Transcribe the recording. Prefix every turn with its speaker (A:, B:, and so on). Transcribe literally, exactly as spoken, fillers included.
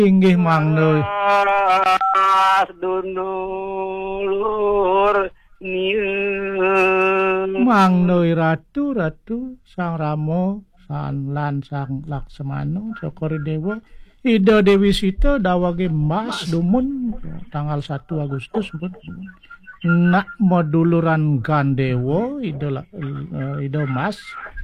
A: Inggih mangnoy.
B: Dunulur nieun.
A: Mangnoy ratu ratu Sang Rama san lan Sang Laksmana Cokro Dewa Ida Dewi Sita dawage Mas dumun tanggal satu Agustus pun nak moduluran gandewo Ida uh, Ida Mas